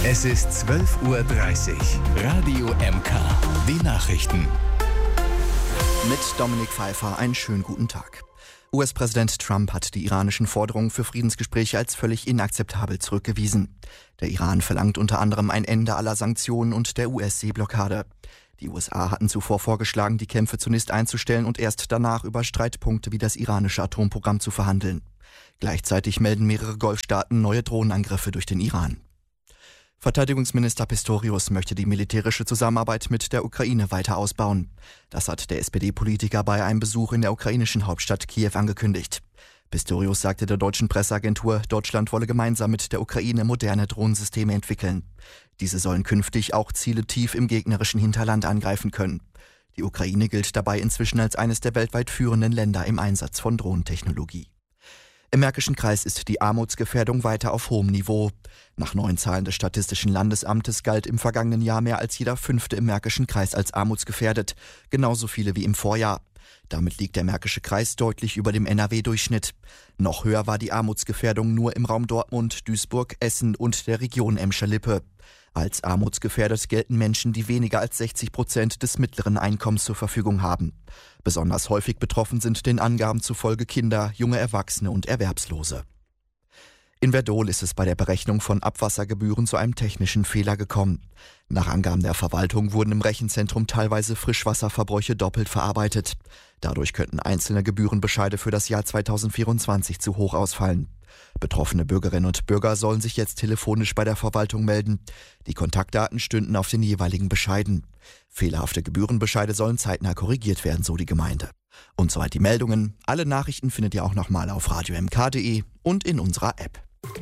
Es ist 12:30 Uhr. Radio MK. Die Nachrichten. Mit Dominik Pfeiffer einen schönen guten Tag. US-Präsident Trump hat die iranischen Forderungen für Friedensgespräche als völlig inakzeptabel zurückgewiesen. Der Iran verlangt unter anderem ein Ende aller Sanktionen und der US-Seeblockade. Die USA hatten zuvor vorgeschlagen, die Kämpfe zunächst einzustellen und erst danach über Streitpunkte wie das iranische Atomprogramm zu verhandeln. Gleichzeitig melden mehrere Golfstaaten neue Drohnenangriffe durch den Iran. Verteidigungsminister Pistorius möchte die militärische Zusammenarbeit mit der Ukraine weiter ausbauen. Das hat der SPD-Politiker bei einem Besuch in der ukrainischen Hauptstadt Kiew angekündigt. Pistorius sagte der deutschen Presseagentur, Deutschland wolle gemeinsam mit der Ukraine moderne Drohnensysteme entwickeln. Diese sollen künftig auch Ziele tief im gegnerischen Hinterland angreifen können. Die Ukraine gilt dabei inzwischen als eines der weltweit führenden Länder im Einsatz von Drohnentechnologie. Im Märkischen Kreis ist die Armutsgefährdung weiter auf hohem Niveau. Nach neuen Zahlen des Statistischen Landesamtes galt im vergangenen Jahr mehr als jeder Fünfte im Märkischen Kreis als armutsgefährdet, genauso viele wie im Vorjahr. Damit liegt der Märkische Kreis deutlich über dem NRW-Durchschnitt. Noch höher war die Armutsgefährdung nur im Raum Dortmund, Duisburg, Essen und der Region Emscher-Lippe. Als armutsgefährdet gelten Menschen, die weniger als 60% des mittleren Einkommens zur Verfügung haben. Besonders häufig betroffen sind den Angaben zufolge Kinder, junge Erwachsene und Erwerbslose. In Werdohl ist es bei der Berechnung von Abwassergebühren zu einem technischen Fehler gekommen. Nach Angaben der Verwaltung wurden im Rechenzentrum teilweise Frischwasserverbräuche doppelt verarbeitet. Dadurch könnten einzelne Gebührenbescheide für das Jahr 2024 zu hoch ausfallen. Betroffene Bürgerinnen und Bürger sollen sich jetzt telefonisch bei der Verwaltung melden. Die Kontaktdaten stünden auf den jeweiligen Bescheiden. Fehlerhafte Gebührenbescheide sollen zeitnah korrigiert werden, so die Gemeinde. Und soweit die Meldungen. Alle Nachrichten findet ihr auch nochmal auf radiomk.de und in unserer App.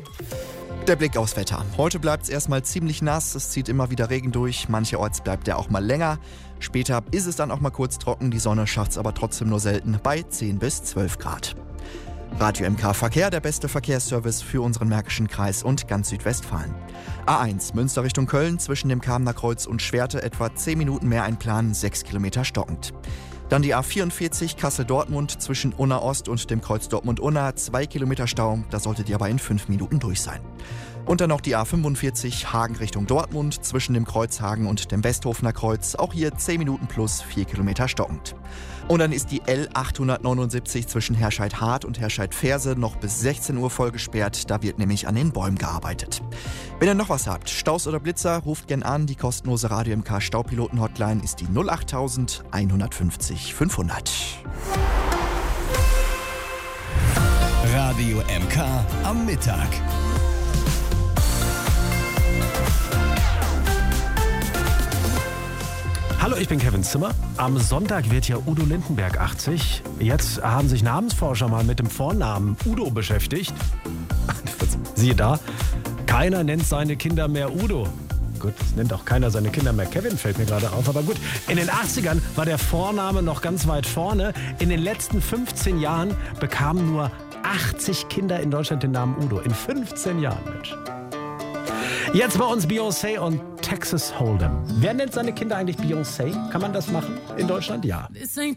Der Blick aufs Wetter. Heute bleibt es erstmal ziemlich nass, es zieht immer wieder Regen durch, mancherorts bleibt er auch mal länger. Später ist es dann auch mal kurz trocken, die Sonne schafft es aber trotzdem nur selten bei 10 bis 12 Grad. Radio MK Verkehr, der beste Verkehrsservice für unseren Märkischen Kreis und ganz Südwestfalen. A1 Münster Richtung Köln zwischen dem Kamener Kreuz und Schwerte etwa 10 Minuten mehr einplanen, 6 Kilometer stockend. Dann die A44 Kassel-Dortmund zwischen Unna Ost und dem Kreuz Dortmund-Unna, 2 Kilometer Stau, da solltet ihr aber in 5 Minuten durch sein. Und dann noch die A45 Hagen Richtung Dortmund zwischen dem Kreuz Hagen und dem Westhofener Kreuz, auch hier 10 Minuten plus 4 Kilometer stockend. Und dann ist die L879 zwischen Herscheid-Hart und Herscheid-Ferse noch bis 16 Uhr voll gesperrt, da wird nämlich an den Bäumen gearbeitet. Wenn ihr noch was habt, Staus oder Blitzer, ruft gern an, die kostenlose Radio MK Staupiloten-Hotline ist die 08000 150 500. Radio MK am Mittag. Hallo, ich bin Kevin Zimmer. Am Sonntag wird ja Udo Lindenberg 80. Jetzt haben sich Namensforscher mal mit dem Vornamen Udo beschäftigt. Siehe da, keiner nennt seine Kinder mehr Udo. Gut, es nennt auch keiner seine Kinder mehr Kevin, fällt mir gerade auf. Aber gut, in den 80ern war der Vorname noch ganz weit vorne. In den letzten 15 Jahren bekamen nur 80 Kinder in Deutschland den Namen Udo. In 15 Jahren, Mensch. Jetzt bei uns Beyoncé und Texas Hold'em. Wer nennt seine Kinder eigentlich Beyoncé? Kann man das machen in Deutschland? Ja.